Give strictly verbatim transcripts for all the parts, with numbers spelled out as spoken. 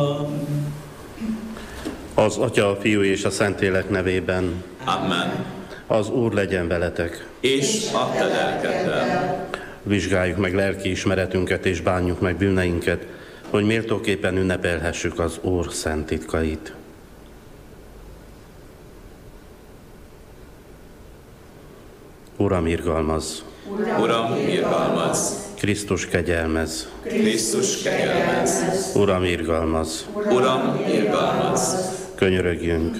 Az Atya, a Fiú és a Szentlélek nevében. Amen. Az Úr legyen veletek. És a te lelkeddel. Vizsgáljuk meg lelki ismeretünket és bánjuk meg bűneinket, hogy méltóképpen ünnepelhessük az Úr szent titkait. Uram, irgalmazz! Uram, irgalmazz! Krisztus, kegyelmezz! Krisztus, kegyelmezz! Uram, irgalmazz! Uram, irgalmazz! Könyörögjünk!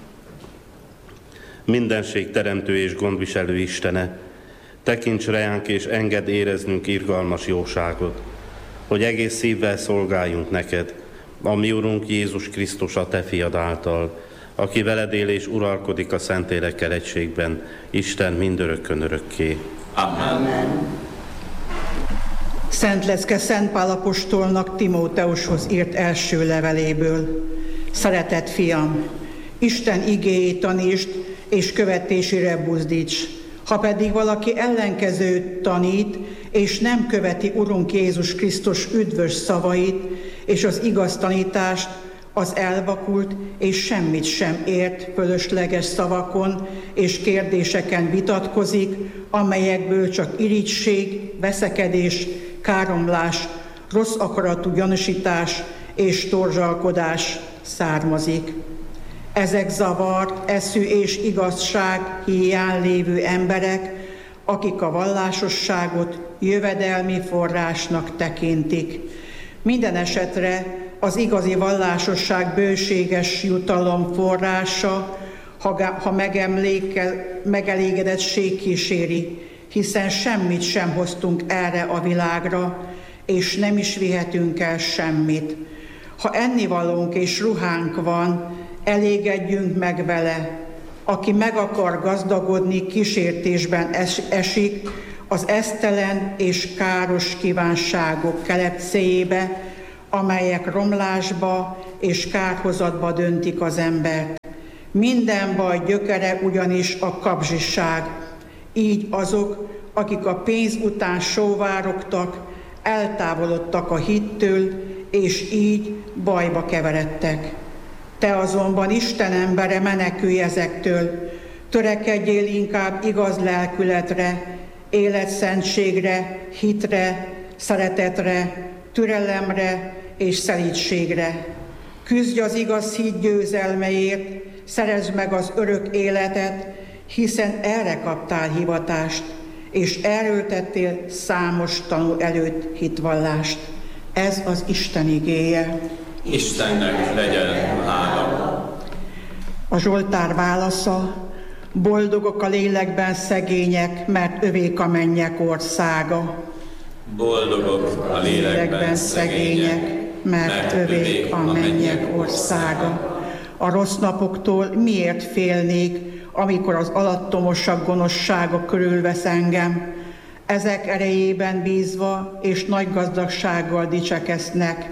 Mindenség teremtő és gondviselő Istene, tekints reánk és engedd éreznünk irgalmas jóságot, hogy egész szívvel szolgáljunk neked, a mi Urunk Jézus Krisztus, a te fiad által, aki veled él és uralkodik a Szentlélekkel egységben, Isten mindörökkön örökké. Amen. Szent Lecke Szent Pál apostolnak Timóteushoz írt első leveléből. Szeretett fiam, Isten igéjét tanítsd, és követésére buzdíts. Ha pedig valaki ellenkezőt tanít, és nem követi Urunk Jézus Krisztus üdvös szavait, és az igaz tanítást, az elvakult és semmit sem ért fölösleges szavakon és kérdéseken vitatkozik, amelyekből csak irigység, veszekedés, káromlás, rossz akaratú gyanúsítás és torzsalkodás származik. Ezek zavart, eszű és igazság híján lévő emberek, akik a vallásosságot jövedelmi forrásnak tekintik. Minden esetre az igazi vallásosság bőséges jutalom forrása, ha, ha megelégedettség kíséri, hiszen semmit sem hoztunk erre a világra, és nem is vihetünk el semmit. Ha ennivalónk és ruhánk van, elégedjünk meg vele. Aki meg akar gazdagodni, kísértésben es- esik, az esztelen és káros kívánságok kelepcéjébe, amelyek romlásba és kárhozatba döntik az embert. Minden baj gyökere ugyanis a kapzsiság. Így azok, akik a pénz után sóvárogtak, eltávolodtak a hittől, és így bajba keveredtek. Te azonban, Isten embere, menekülj ezektől, törekedjél inkább igaz lelkületre, életszentségre, hitre, szeretetre, türelemre és szelídségre. Küzdj az igaz hit győzelmeért, szerezd meg az örök életet, hiszen erre kaptál hivatást, és erről tettél számos tanú előtt hitvallást. Ez az Isten igéje. Istennek legyen hála. A Zsoltár válasza: boldogok a lélekben szegények, mert övék a mennyek országa. Boldogok a lélekben szegények, mert övék a mennyek országa. A rossz napoktól miért félnék, amikor az alattomosak gonoszsága körülvesz engem? Ezek erejében bízva és nagy gazdagsággal dicsekeznek.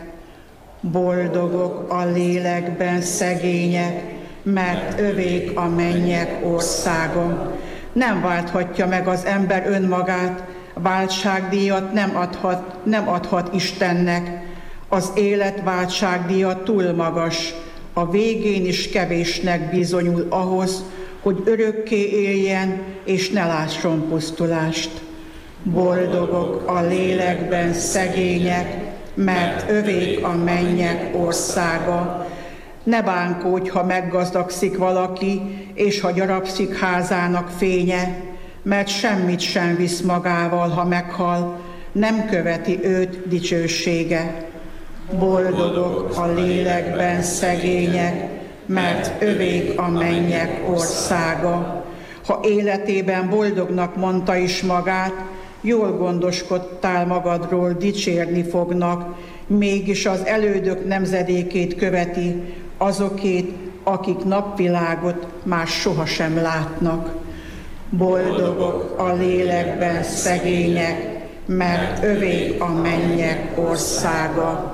Boldogok a lélekben szegények, mert övék a mennyek országa. Nem válthatja meg az ember önmagát, váltságdíjat nem adhat, nem adhat Istennek. Az élet váltságdíja túl magas, a végén is kevésnek bizonyul ahhoz, hogy örökké éljen és ne lásson pusztulást. Boldogok a lélekben szegények, mert övék a mennyek országa. Ne bánkódj, ha meggazdagszik valaki, és ha gyarapszik házának fénye, mert semmit sem visz magával, ha meghal, nem követi őt dicsősége. Boldogok a lélekben szegények, mert övék a mennyek országa. Ha életében boldognak mondta is magát, jól gondoskodtál magadról, dicsérni fognak, mégis az elődök nemzedékét követi, azokét, akik napvilágot már sohasem látnak. Boldogok a lélekben szegények, mert övék a mennyek országa.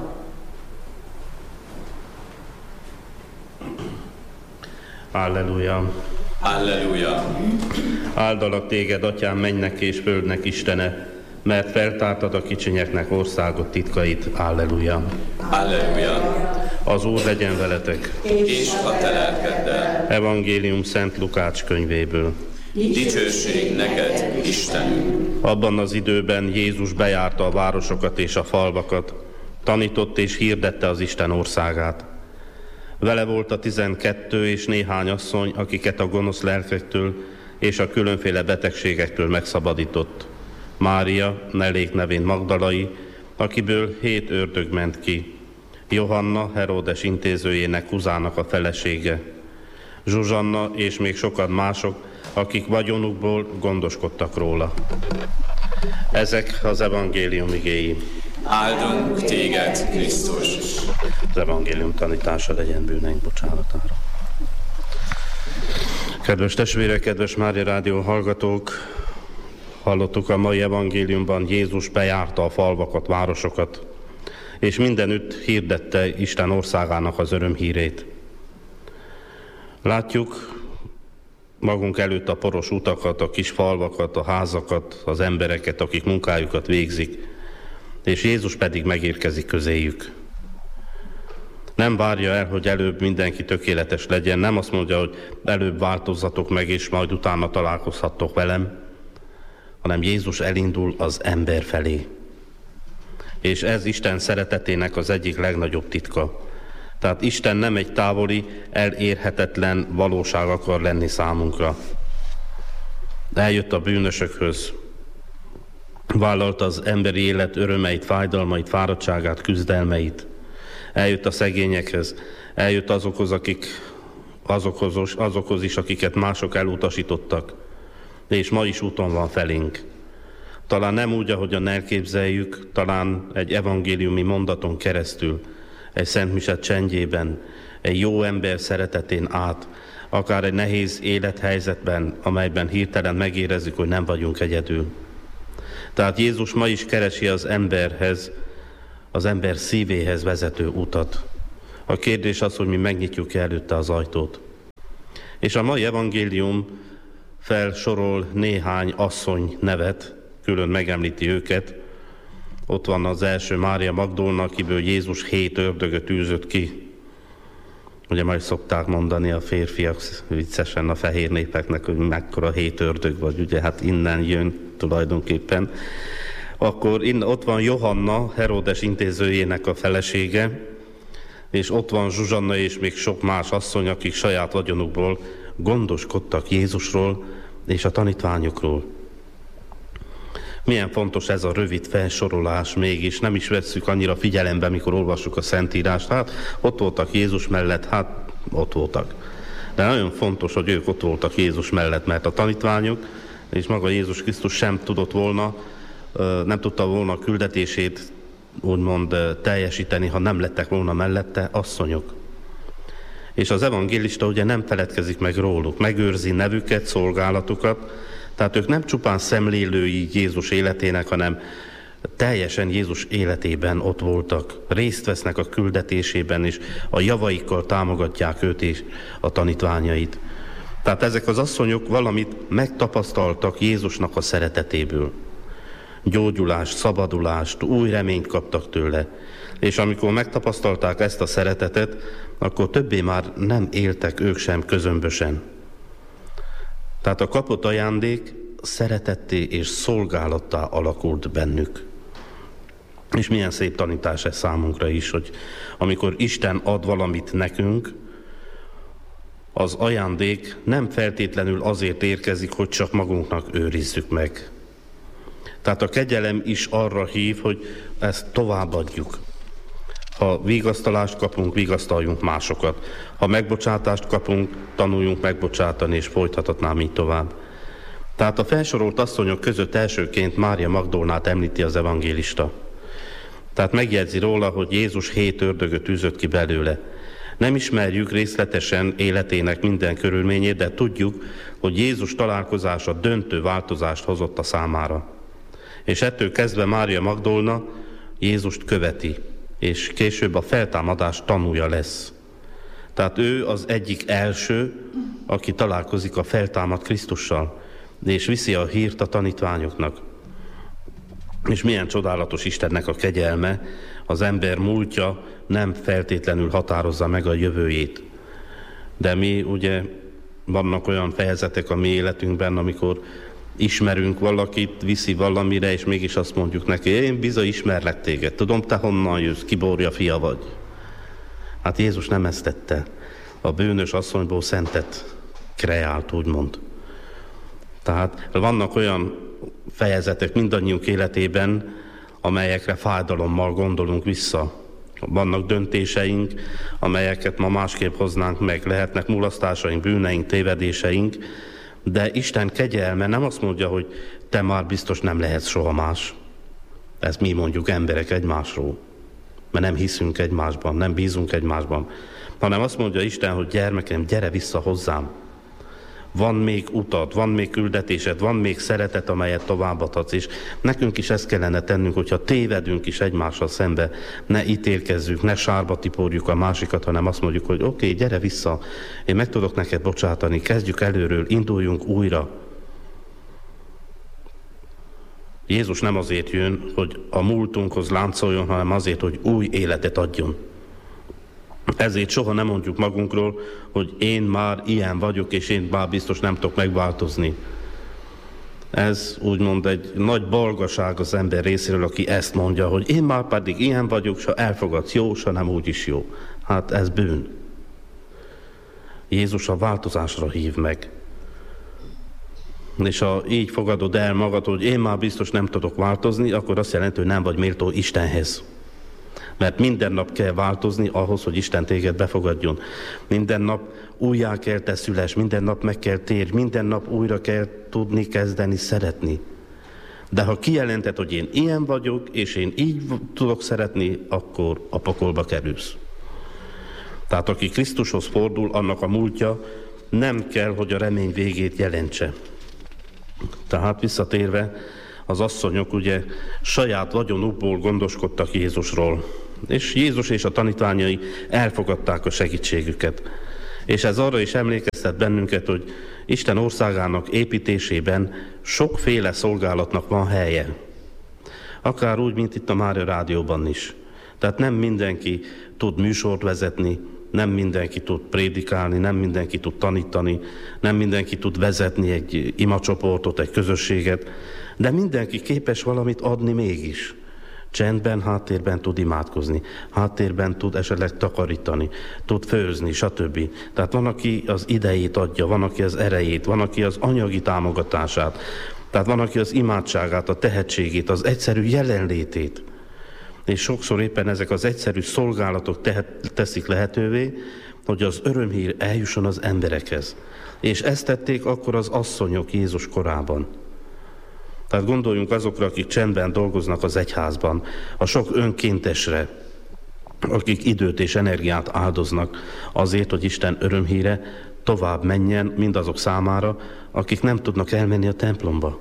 Alleluja! Alleluja! Áldalak téged, Atyám, mennynek és földnek Istene, mert feltártad a kicsinyeknek országot titkait. Alleluja! Alleluja! Az Úr legyen veletek. És a te lelkeddel. Evangélium Szent Lukács könyvéből. Dicsőség neked, Istenünk! Abban az időben Jézus bejárta a városokat és a falvakat, tanított és hirdette az Isten országát. Vele volt a tizenkettő és néhány asszony, akiket a gonosz lelkektől és a különféle betegségektől megszabadított. Mária, Nelék nevén Magdalai, akiből hét ördög ment ki. Johanna, Heródes intézőjének Kuzának a felesége. Zsuzsanna és még sokan mások, akik vagyonukból gondoskodtak róla. Ezek az evangélium igéi. Áldunk téged, Krisztus! Az evangélium tanítása legyen bűneink bocsánatára. Kedves testvérek, kedves Mária Rádió hallgatók, hallottuk a mai evangéliumban, Jézus bejárta a falvakat, városokat, és mindenütt hirdette Isten országának az örömhírét. Látjuk magunk előtt a poros utakat, a kis falvakat, a házakat, az embereket, akik munkájukat végzik, és Jézus pedig megérkezik közéjük. Nem várja el, hogy előbb mindenki tökéletes legyen, nem azt mondja, hogy előbb változzatok meg, és majd utána találkozhattok velem, hanem Jézus elindul az ember felé. És ez Isten szeretetének az egyik legnagyobb titka. Tehát Isten nem egy távoli, elérhetetlen valóság akar lenni számunkra. Eljött a bűnösökhöz, vállalta az emberi élet örömeit, fájdalmait, fáradtságát, küzdelmeit. Eljött a szegényekhez, eljött azokhoz, akik, azokhoz, azokhoz is, akiket mások elutasítottak, és ma is úton van felénk. Talán nem úgy, ahogyan elképzeljük, talán egy evangéliumi mondaton keresztül, egy szentmise csendjében, egy jó ember szeretetén át, akár egy nehéz élethelyzetben, amelyben hirtelen megérezzük, hogy nem vagyunk egyedül. Tehát Jézus ma is keresi az emberhez, az ember szívéhez vezető utat. A kérdés az, hogy mi megnyitjuk előtte az ajtót. És a mai evangélium felsorol néhány asszony nevet, külön megemlíti őket. Ott van az első Mária Magdolna, akiből Jézus hét ördögöt űzött ki. Ugye majd szokták mondani a férfiak viccesen a fehér népeknek, hogy mekkora hét ördög vagy, ugye hát innen jön tulajdonképpen. Akkor innen, ott van Johanna, Heródes intézőjének a felesége, és ott van Zsuzsanna és még sok más asszony, akik saját vagyonukból gondoskodtak Jézusról és a tanítványokról. Milyen fontos ez a rövid felsorolás, mégis nem is vesszük annyira figyelembe, mikor olvassuk a Szentírást. Hát ott voltak Jézus mellett, hát ott voltak. De nagyon fontos, hogy ők ott voltak Jézus mellett, mert a tanítványok és maga Jézus Krisztus sem tudott volna, nem tudta volna a küldetését úgymond teljesíteni, ha nem lettek volna mellette asszonyok. És az evangélista ugye nem feledkezik meg róluk, megőrzi nevüket, szolgálatukat, tehát ők nem csupán szemlélői Jézus életének, hanem teljesen Jézus életében ott voltak, részt vesznek a küldetésében, és a javaikkal támogatják őt és a tanítványait. Tehát ezek az asszonyok valamit megtapasztaltak Jézusnak a szeretetéből. Gyógyulást, szabadulást, új reményt kaptak tőle. És amikor megtapasztalták ezt a szeretetet, akkor többé már nem éltek ők sem közömbösen. Tehát a kapott ajándék szeretetté és szolgálattá alakult bennük. És milyen szép tanítás ez számunkra is, hogy amikor Isten ad valamit nekünk, az ajándék nem feltétlenül azért érkezik, hogy csak magunknak őrizzük meg. Tehát a kegyelem is arra hív, hogy ezt továbbadjuk. Ha vigasztalást kapunk, vigasztaljunk másokat. Ha megbocsátást kapunk, tanuljunk megbocsátani, és folytathatnám így tovább. Tehát a felsorolt asszonyok között elsőként Mária Magdolnát említi az evangélista. Tehát megjegyzi róla, hogy Jézus hét ördögöt űzött ki belőle. Nem ismerjük részletesen életének minden körülményét, de tudjuk, hogy Jézus találkozása döntő változást hozott a számára. És ettől kezdve Mária Magdolna Jézust követi, és később a feltámadás tanúja lesz. Tehát ő az egyik első, aki találkozik a feltámadt Krisztussal, és viszi a hírt a tanítványoknak. És milyen csodálatos Istennek a kegyelme, Az ember múltja nem feltétlenül határozza meg a jövőjét. De mi ugye vannak olyan fejezetek a mi életünkben, amikor ismerünk valakit, viszi valamire, és mégis azt mondjuk neki, én bizony ismerlek téged, tudom, te honnan jössz, Kibória fia vagy. Hát Jézus nem ezt tette. A bűnös asszonyból szentet kreált, úgymond. Tehát vannak olyan fejezetek mindannyiunk életében, amelyekre fájdalommal gondolunk vissza. Vannak döntéseink, amelyeket ma másképp hoznánk meg. Lehetnek mulasztásaink, bűneink, tévedéseink, de Isten kegyelme nem azt mondja, hogy te már biztos nem lehetsz soha más. Ezt mi mondjuk emberek egymásról, mert nem hiszünk egymásban, nem bízunk egymásban, hanem azt mondja Isten, hogy gyermekem, gyere vissza hozzám. Van még utad, van még küldetésed, van még szeretet, amelyet továbbadhatsz, és nekünk is ezt kellene tennünk, hogyha tévedünk is egymással szembe, ne ítélkezzük, ne sárba tiporjuk a másikat, hanem azt mondjuk, hogy oké, okay, gyere vissza, én meg tudok neked bocsátani, kezdjük előről, induljunk újra. Jézus nem azért jön, hogy a múltunkhoz láncoljon, hanem azért, hogy új életet adjon. Ezért soha nem mondjuk magunkról, hogy én már ilyen vagyok, és én már biztos nem tudok megváltozni. Ez úgymond egy nagy balgaság az ember részéről, aki ezt mondja, hogy én már pedig ilyen vagyok, s ha elfogadsz jó, s ha nem úgy is jó. Hát ez bűn. Jézus a változásra hív meg. És ha így fogadod el magad, hogy én már biztos nem tudok változni, akkor azt jelenti, hogy nem vagy méltó Istenhez. Mert minden nap kell változni ahhoz, hogy Isten téged befogadjon. Minden nap újjá kell te szüles, minden nap meg kell térj, minden nap újra kell tudni kezdeni szeretni. De ha kijelented, hogy én ilyen vagyok, és én így tudok szeretni, akkor a pokolba kerülsz. Tehát aki Krisztushoz fordul, annak a múltja nem kell, hogy a remény végét jelentse. Tehát visszatérve, az asszonyok ugye saját vagyonukból gondoskodtak Jézusról. És Jézus és a tanítványai elfogadták a segítségüket. És ez arra is emlékeztet bennünket, hogy Isten országának építésében sokféle szolgálatnak van helye. Akár úgy, mint itt a Mária Rádióban is. Tehát nem mindenki tud műsort vezetni, nem mindenki tud prédikálni, nem mindenki tud tanítani, nem mindenki tud vezetni egy imacsoportot, egy közösséget, de mindenki képes valamit adni mégis. Csendben, háttérben tud imádkozni, háttérben tud esetleg takarítani, tud főzni, stb. Tehát van, aki az idejét adja, van, aki az erejét, van, aki az anyagi támogatását, tehát van, aki az imádságát, a tehetségét, az egyszerű jelenlétét. És sokszor éppen ezek az egyszerű szolgálatok tehet, teszik lehetővé, hogy az örömhír eljusson az emberekhez. És ezt tették akkor az asszonyok Jézus korában. Tehát gondoljunk azokra, akik csendben dolgoznak az egyházban, a sok önkéntesre, akik időt és energiát áldoznak azért, hogy Isten örömhíre tovább menjen mindazok számára, akik nem tudnak elmenni a templomba.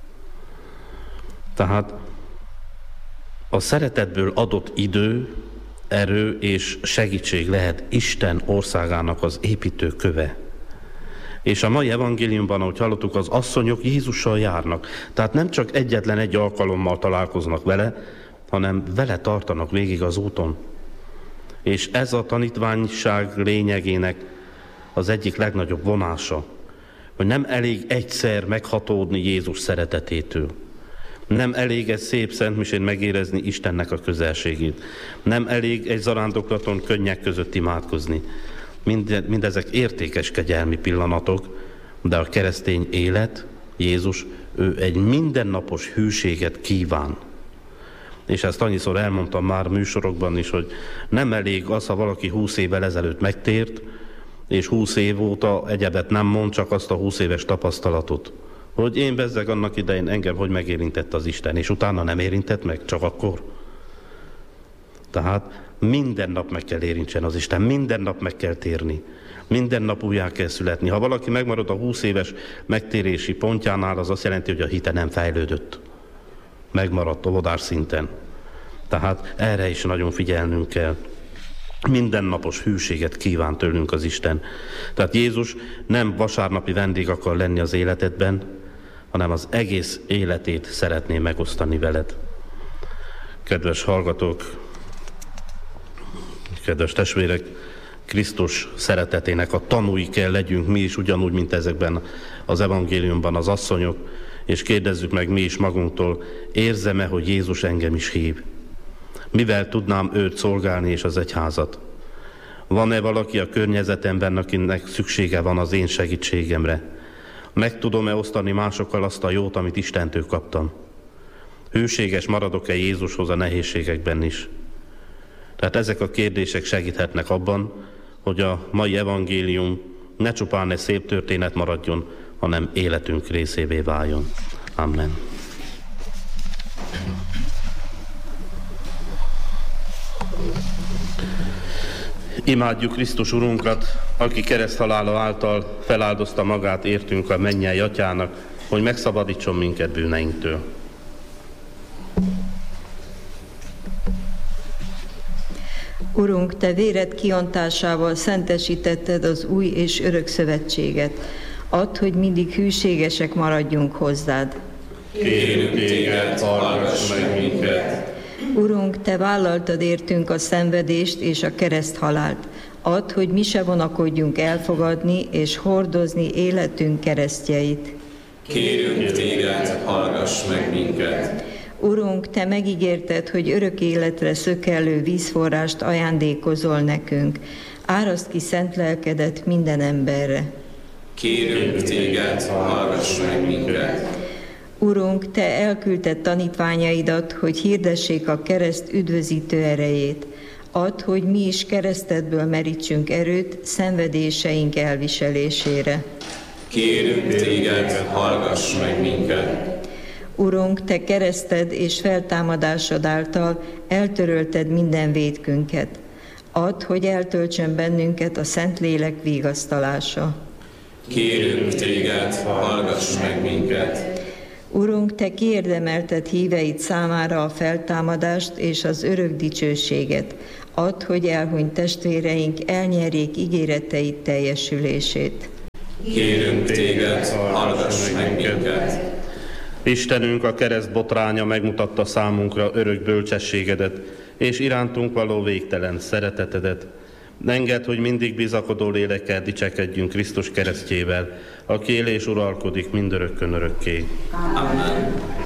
Tehát a szeretetből adott idő, erő és segítség lehet Isten országának az építő köve. És a mai evangéliumban, ahogy hallottuk, az asszonyok Jézussal járnak. Tehát nem csak egyetlen egy alkalommal találkoznak vele, hanem vele tartanak végig az úton. És ez a tanítványság lényegének az egyik legnagyobb vonása, hogy nem elég egyszer meghatódni Jézus szeretetétől. Nem elég egy szép szentmisén megérezni Istennek a közelségét. Nem elég egy zarándoklaton könnyek között imádkozni. Mind, mindezek értékes kegyelmi pillanatok, de a keresztény élet, Jézus, ő egy mindennapos hűséget kíván. És ezt annyiszor elmondtam már műsorokban is, hogy nem elég az, ha valaki húsz évvel ezelőtt megtért, és húsz év óta egyebet nem mond, csak azt a húsz éves tapasztalatot. Hogy én bezzeg annak idején engem hogy megérintett az Isten, és utána nem érintett meg, csak akkor. Tehát minden nap meg kell érintsen az Isten, minden nap meg kell térni, minden nap újjá kell születni. Ha valaki megmarad a húsz éves megtérési pontjánál, az azt jelenti, hogy a hite nem fejlődött. Megmaradt óvodás szinten. Tehát erre is nagyon figyelnünk kell. Mindennapos hűséget kíván tőlünk az Isten. Tehát Jézus nem vasárnapi vendég akar lenni az életedben, hanem az egész életét szeretné megosztani veled. Kedves hallgatók, Kedves testvérek, Krisztus szeretetének a tanúi kell legyünk mi is, ugyanúgy, mint ezekben az evangéliumban az asszonyok, és kérdezzük meg mi is magunktól, érzem-e, hogy Jézus engem is hív? Mivel tudnám őt szolgálni és az egyházat? Van-e valaki a környezetemben, akinek szüksége van az én segítségemre? Meg tudom-e osztani másokkal azt a jót, amit Istentől kaptam? Hűséges maradok-e Jézushoz a nehézségekben is? Tehát ezek a kérdések segíthetnek abban, hogy a mai evangélium ne csupán egy szép történet maradjon, hanem életünk részévé váljon. Amen. Imádjuk Krisztus Urunkat, aki kereszthalála által feláldozta magát értünk a mennyei Atyának, hogy megszabadítson minket bűneinktől. Urunk, Te véred kiontásával szentesítetted az új és örök szövetséget. Add, hogy mindig hűségesek maradjunk hozzád. Kérünk Téged, hallgass meg minket! Urunk, Te vállaltad értünk a szenvedést és a kereszthalált. Add, hogy mi se vonakodjunk elfogadni és hordozni életünk keresztjeit. Kérünk Téged, hallgass meg minket! Urunk, Te megígérted, hogy örök életre szökellő vízforrást ajándékozol nekünk. Áraszd ki szent lelkedet minden emberre. Kérünk Téged, hallgass meg minket! Urunk, Te elküldted tanítványaidat, hogy hirdessék a kereszt üdvözítő erejét. Add, hogy mi is keresztedből merítsünk erőt szenvedéseink elviselésére. Kérünk Téged, hallgass meg minket! Urunk, Te kereszted és feltámadásod által eltörölted minden vétkünket. Add, hogy eltöltsön bennünket a Szentlélek vigasztalása. Kérünk Téged, hallgass meg minket! Urunk, Te kiérdemelted híveid számára a feltámadást és az örök dicsőséget. Add, hogy elhunyt testvéreink elnyerjék ígéreteid teljesülését. Kérünk Téged, hallgass meg minket! Istenünk, a kereszt botránya megmutatta számunkra örök bölcsességedet, és irántunk való végtelen szeretetedet. Engedd, hogy mindig bizakodó lélekkel dicsekedjünk Krisztus keresztjével, aki él és uralkodik mindörökkön örökké. Amen.